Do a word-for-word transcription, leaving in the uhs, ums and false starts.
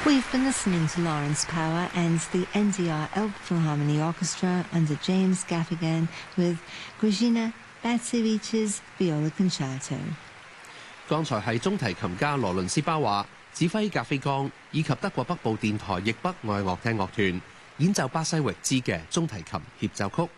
We've been listening to Lawrence Power and the N D R Elbphilharmonie Orchestra under James Gaffigan with Grażyna Batsevich's Viola Concerto。 剛才係中提琴家羅倫斯巴華指揮格菲岡以及德國北部電台譯北愛樂廳樂團演奏巴西域茲嘅中提琴協奏曲。